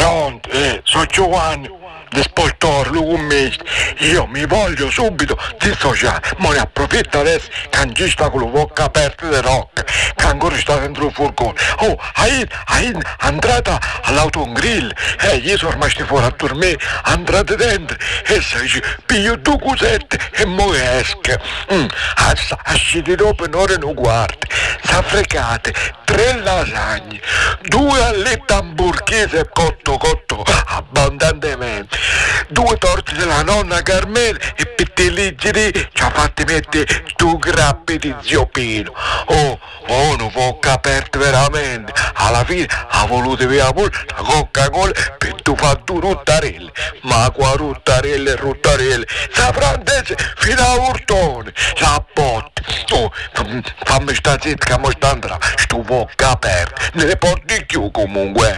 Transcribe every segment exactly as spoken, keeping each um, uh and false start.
Pronto, eh, sono Giovanni. Desportore, Lucummisti, io mi voglio subito dissociare, ma ne approfitto adesso che non sta con la bocca aperta di rock, che ancora sta dentro il furgone. Oh, hai, hai, andata all'autogrill, e io sono rimasto fuori a dormire, andate dentro, e si dice, piglio due cosette e mo esco. Mm, asciti dopo un'ora e un quarto, s'affrecate, tre lasagne, due allette hamburghese cotto cotto abbondantemente, due torte della nonna Carmela e pettiligeri ci ha fatti mettere due grappi di zio Pino. Oh, oh, non bocca aperta veramente. Alla fine ha voluto via pure la Coca-Cola per tu fare due ruttarelle. Ma qua ruttarelle e ruttarelle, sa francese fino a urtone, sa botte. Oh, fammi sta zitta che mo sta andrà, sto bocca aperta, ne le porti più comunque.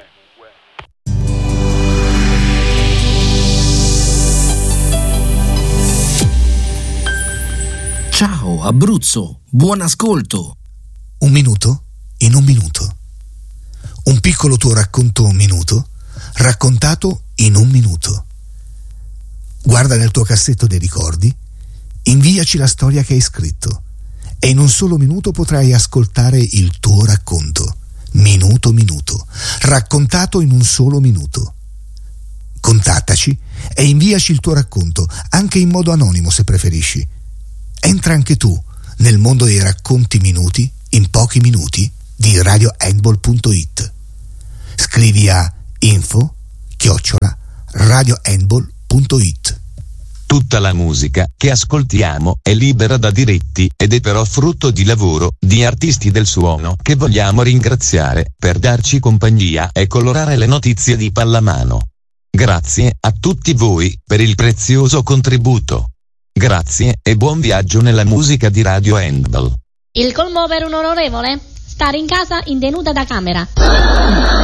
Ciao Abruzzo, buon ascolto. Un minuto in un minuto. Un piccolo tuo racconto un minuto, raccontato in un minuto. Guarda nel tuo cassetto dei ricordi, inviaci la storia che hai scritto e in un solo minuto potrai ascoltare il tuo racconto. Minuto minuto, raccontato in un solo minuto. Contattaci e inviaci il tuo racconto, anche in modo anonimo se preferisci. Entra anche tu nel mondo dei racconti minuti in pochi minuti di radio handball punto it. Scrivi a info chiocciola radio handball punto it. Tutta la musica che ascoltiamo è libera da diritti ed è però frutto di lavoro di artisti del suono che vogliamo ringraziare per darci compagnia e colorare le notizie di pallamano. Grazie a tutti voi per il prezioso contributo. Grazie e buon viaggio nella musica di Radio Handball. Il colmo per un onorevole? Stare in casa in tenuta da camera.